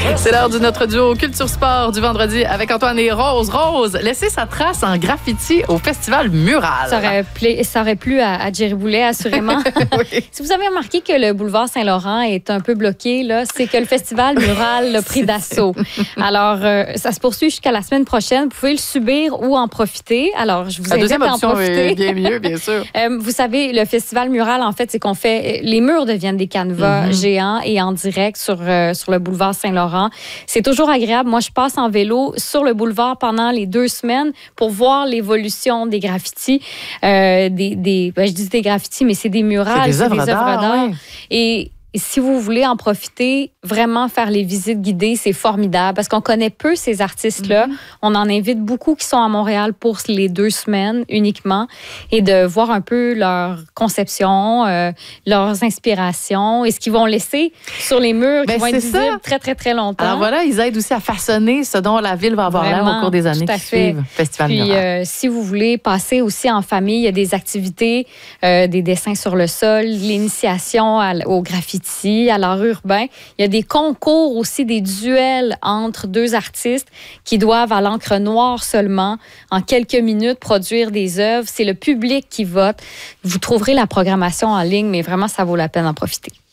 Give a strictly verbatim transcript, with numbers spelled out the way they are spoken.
C'est l'heure de notre duo Culture Sport du vendredi avec Antoine et Rose. Rose, laisser sa trace en graffiti au Festival Mural. Ça aurait, pla- ça aurait plu à, à Jerry Boulet, assurément. Oui. Si vous avez remarqué que le boulevard Saint-Laurent est un peu bloqué, là, c'est que le Festival Mural l'a pris d'assaut. Alors, euh, ça se poursuit jusqu'à la semaine prochaine. Vous pouvez le subir ou en profiter. Alors, je vous la invite deuxième à en option profiter. Est bien mieux, bien sûr. euh, vous savez, le Festival Mural, en fait, c'est qu'on fait... Les murs deviennent des canevas mm-hmm. géants et en direct sur, euh, sur le boulevard Saint-Laurent. C'est toujours agréable. Moi, je passe en vélo sur le boulevard pendant les deux semaines pour voir l'évolution des graffitis. Euh, des, des, ben, je dis des graffitis, mais c'est des murales, c'est des c'est œuvres des d'art. œuvres d'art. Oui. Et Et si vous voulez en profiter, vraiment faire les visites guidées, c'est formidable parce qu'on connaît peu ces artistes-là. Mm-hmm. On en invite beaucoup qui sont à Montréal pour les deux semaines uniquement et de voir un peu leur conception, euh, leurs inspirations et ce qu'ils vont laisser sur les murs ben, qui vont être visibles ça. très, très, très longtemps. Alors voilà, ils aident aussi à façonner ce dont la ville va avoir l'air au cours des années qui fait. suivent. Festival Puis, Mural. Euh, si vous voulez passer aussi en famille, il y a des activités, euh, des dessins sur le sol, l'initiation à, au graffiti, à l'art urbain. Il y a des concours aussi, des duels entre deux artistes qui doivent, à l'encre noire seulement, en quelques minutes, produire des œuvres. C'est le public qui vote. Vous trouverez la programmation en ligne, mais vraiment, ça vaut la peine d'en profiter.